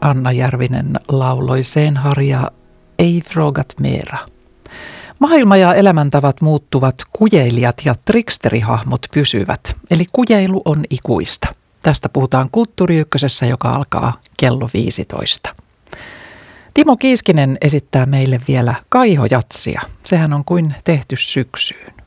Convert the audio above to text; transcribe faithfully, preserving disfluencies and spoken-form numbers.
Hanna Järvinen lauloi sen harja Ei frågat mera. Maailma ja elämäntavat muuttuvat, kujeilijat ja triksterihahmot pysyvät, eli kujeilu on ikuista. Tästä puhutaan Kulttuuri Ykkösessä, joka alkaa kello viisitoista. Timo Kiiskinen esittää meille vielä Kaihojatsia. Sehän on kuin tehty syksyyn.